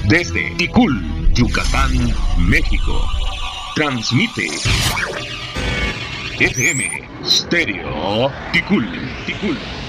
Desde Ticul, Yucatán, México. Transmite FM Stereo Ticul.